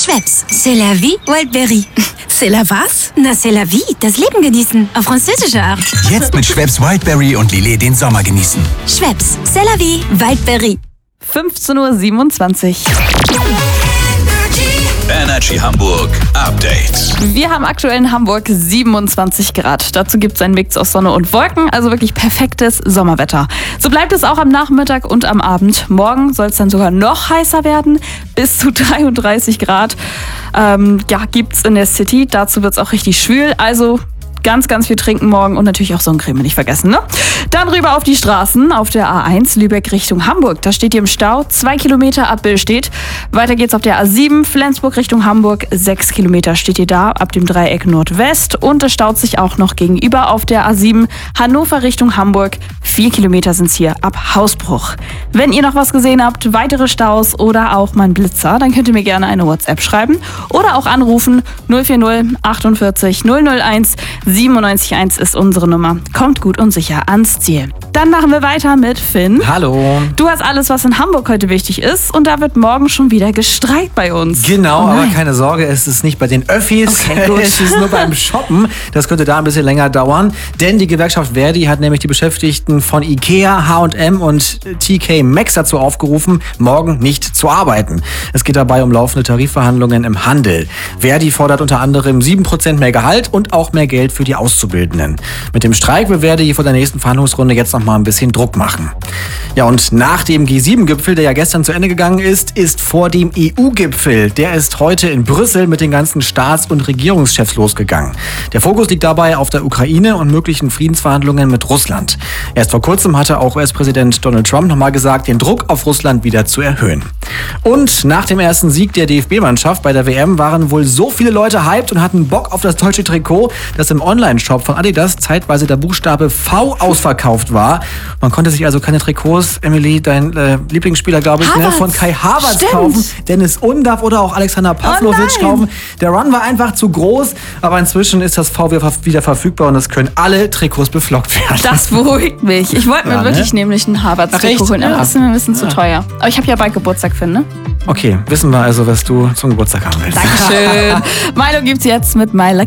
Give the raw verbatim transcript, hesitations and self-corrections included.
Schweppes, c'est la vie, Wildberry. C'est la was? Na, c'est la vie, das Leben genießen. Auf französische Art. Jetzt mit Schweppes Wildberry und Lillet den Sommer genießen. Schweppes, c'est la vie, Wildberry. fünfzehn Uhr siebenundzwanzig. Energy Hamburg Update. Wir haben aktuell in Hamburg siebenundzwanzig Grad. Dazu gibt es einen Mix aus Sonne und Wolken, also wirklich perfektes Sommerwetter. So bleibt es auch am Nachmittag und am Abend. Morgen soll es dann sogar noch heißer werden, bis zu dreiunddreißig Grad. Ähm, ja, gibt es in der City. Dazu wird es auch richtig schwül, also ganz, ganz viel trinken morgen und natürlich auch Sonnencreme nicht vergessen, ne? Dann rüber auf die Straßen, auf der A eins Lübeck Richtung Hamburg. Da steht ihr im Stau, zwei Kilometer ab Billstedt. Weiter geht's auf der A sieben Flensburg Richtung Hamburg, sechs Kilometer steht ihr da ab dem Dreieck Nordwest. Und es staut sich auch noch gegenüber auf der A sieben Hannover Richtung Hamburg. Vier Kilometer sind's hier ab Hausbruch. Wenn ihr noch was gesehen habt, weitere Staus oder auch mal einen Blitzer, dann könnt ihr mir gerne eine WhatsApp schreiben oder auch anrufen. null vier null achtundvierzig null null eins siebenundneunzig eins ist unsere Nummer. Kommt gut und sicher ans Ziel. Dann machen wir weiter mit Finn. Hallo. Du hast alles, was in Hamburg heute wichtig ist, und da wird morgen schon wieder gestreikt bei uns. Genau, Oh aber nein. keine Sorge, es ist nicht bei den Öffis, Okay, gut. es ist nur beim Shoppen. Das könnte da ein bisschen länger dauern, denn die Gewerkschaft Verdi hat nämlich die Beschäftigten von Ikea, H und M und T K Maxx dazu aufgerufen, morgen nicht zu arbeiten. Es geht dabei um laufende Tarifverhandlungen im Handel. Verdi fordert unter anderem sieben Prozent mehr Gehalt und auch mehr Geld für die Auszubildenden. Mit dem Streik will Verdi vor der nächsten Verhandlungsrunde jetzt noch mal ein bisschen Druck machen. Ja, und nach dem G sieben Gipfel, der ja gestern zu Ende gegangen ist, ist vor dem E U-Gipfel. Der ist heute in Brüssel mit den ganzen Staats- und Regierungschefs losgegangen. Der Fokus liegt dabei auf der Ukraine und möglichen Friedensverhandlungen mit Russland. Erst vor kurzem hatte auch U S-Präsident Donald Trump nochmal gesagt, den Druck auf Russland wieder zu erhöhen. Und nach dem ersten Sieg der D F B-Mannschaft bei der W M waren wohl so viele Leute hyped und hatten Bock auf das deutsche Trikot, dass im Online-Shop von Adidas zeitweise der Buchstabe V ausverkauft war. Man konnte sich also keine Trikots, Emily, dein äh, Lieblingsspieler, glaube ich, ne, von Kai Havertz Stimmt. kaufen, Dennis Undaff oder auch Alexander Pavlovic Oh nein. kaufen. Der Run war einfach zu groß, aber inzwischen ist das V wieder verfügbar und es können alle Trikots beflockt werden. Das beruhigt mich. Ich wollte mir Ja, ne? wirklich nämlich einen Ach, Harvard-Trikot echt? holen, aber Ja. das ist mir ein bisschen zu teuer. Aber ich habe ja bald Geburtstag, Finn, ne? Okay, wissen wir also, was du zum Geburtstag haben willst. Dankeschön. Milo gibt's jetzt mit My Lucky